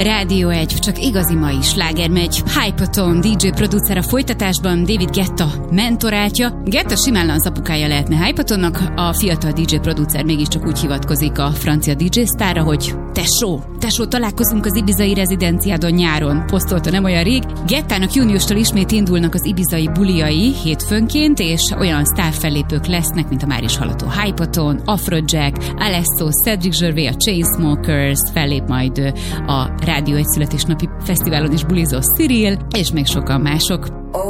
Rádió 1, csak igazi mai sláger megy. Hypaton, DJ producer a folytatásban, David Guetta mentorátja. Guetta simán az apukája lehetne Hypatonnak, a fiatal DJ producer mégiscsak úgy hivatkozik a francia DJ sztárra, hogy tesó, találkozunk az ibizai rezidenciádon nyáron, posztolta nem olyan rég. Guettának júniustól ismét indulnak az ibizai buliai hétfőnként, és olyan sztárfellépők lesznek, mint a már is hallható Hypaton, Afrojack, Alesso, Cedric Gervais, a Chainsmokers, fellép majd a Rádió 1 születésnapi fesztiválon is bulizó Cyril, és még sokan mások.